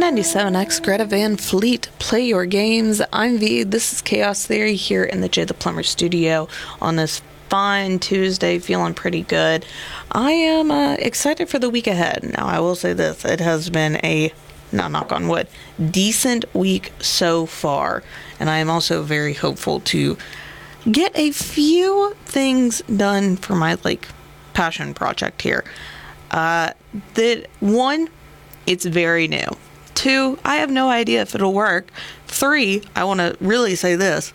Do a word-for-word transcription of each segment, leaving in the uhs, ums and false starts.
ninety-seven X, Greta Van Fleet, play your games. I'm V. This is Chaos Theory here in the Jay the Plumber studio on this fine Tuesday, feeling pretty good. I am uh, excited for the week ahead. Now, I will say this. It has been a, now knock on wood, decent week so far. And I am also very hopeful to get a few things done for my, like, passion project here. Uh, that one, it's very new. Two, I have no idea if it'll work. Three, I want to really say this.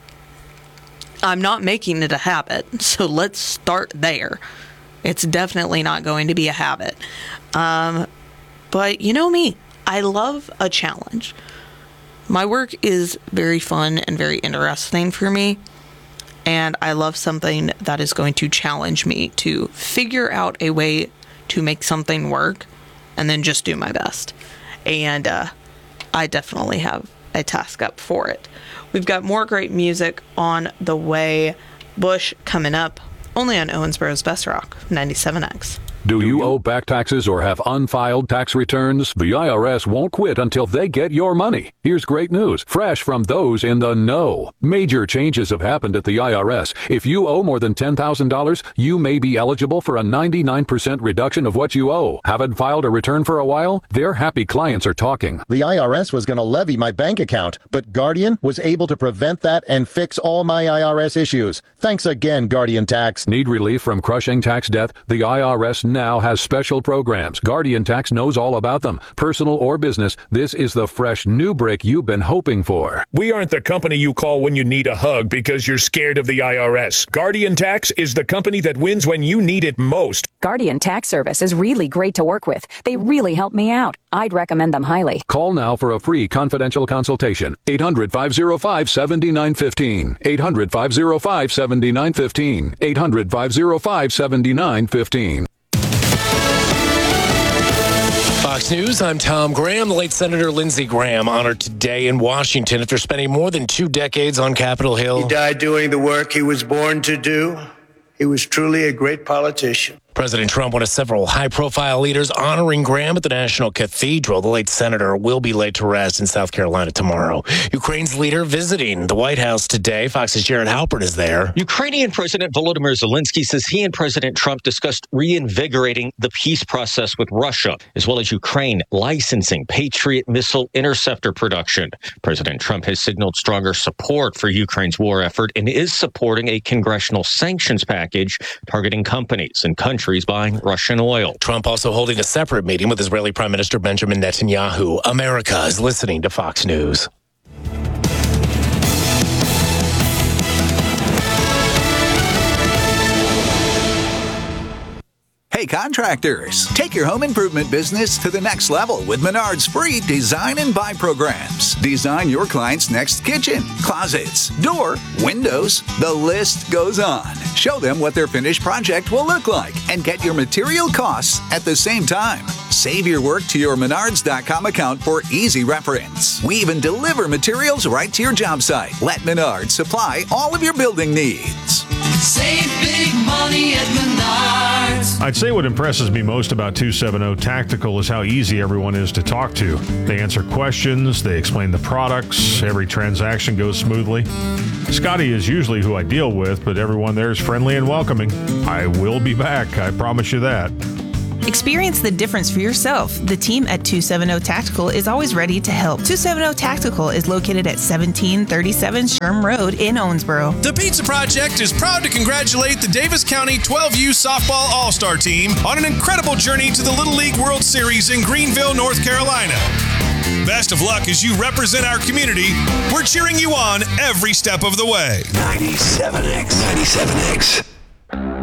I'm not making it a habit, so let's start there. It's definitely not going to be a habit. Um, but you know me, I love a challenge. My work is very fun and very interesting for me, and I love something that is going to challenge me to figure out a way to make something work and then just do my best. And uh, I definitely have a task up for it. We've got more great music on the way. Bush coming up, only on Owensboro's Best Rock, ninety-seven X. Do you owe back taxes or have unfiled tax returns? The I R S won't quit until they get your money. Here's great news, fresh from those in the know. Major changes have happened at the I R S. If you owe more than ten thousand dollars, you may be eligible for a ninety-nine percent reduction of what you owe. Haven't filed a return for a while? Their happy clients are talking. The I R S was going to levy my bank account, but Guardian was able to prevent that and fix all my I R S issues. Thanks again, Guardian Tax. Need relief from crushing tax debt? The I R S now has special programs. Guardian Tax knows all about them. Personal or business, this is the fresh new break you've been hoping for. We aren't the company you call when you need a hug because you're scared of the I R S. Guardian Tax is the company that wins when you need it most. Guardian Tax Service is really great to work with. They really help me out. I'd recommend them highly. Call now for a free confidential consultation. eight hundred, five oh five, seven nine one five. eight hundred, five oh five, seven nine one five. eight hundred, five oh five, seven nine one five. Fox News, I'm Tom Graham. The late Senator Lindsey Graham honored today in Washington after spending more than two decades on Capitol Hill. He died doing the work he was born to do. He was truly a great politician. President Trump, one of several high-profile leaders honoring Graham at the National Cathedral. The late senator will be laid to rest in South Carolina tomorrow. Ukraine's leader visiting the White House today. Fox's Jared Halpern is there. Ukrainian President Volodymyr Zelensky says he and President Trump discussed reinvigorating the peace process with Russia, as well as Ukraine licensing Patriot missile interceptor production. President Trump has signaled stronger support for Ukraine's war effort and is supporting a congressional sanctions package targeting companies and countries buying Russian oil. Trump also holding a separate meeting with Israeli Prime Minister Benjamin Netanyahu. America is listening to Fox News. Hey contractors, take your home improvement business to the next level with Menard's free design and buy programs. Design your client's next kitchen, closets, door, windows, the list goes on. Show them what their finished project will look like and get your material costs at the same time. Save your work to your Menards dot com account for easy reference. We even deliver materials right to your job site. Let Menards supply all of your building needs. Save big money at Menards. I'd say what impresses me most about two seventy Tactical is how easy everyone is to talk to. They answer questions, they explain the products, every transaction goes smoothly. Scotty is usually who I deal with, but everyone there is friendly and welcoming. I will be back, I promise you that. Experience the difference for yourself. The team at two seventy Tactical is always ready to help. two seventy Tactical is located at seventeen thirty-seven Sherm Road in Owensboro. The Pizza Project is proud to congratulate the Davis County twelve U Softball All-Star Team on an incredible journey to the Little League World Series in Greenville, North Carolina. Best of luck as you represent our community. We're cheering you on every step of the way. ninety-seven X, ninety-seven X.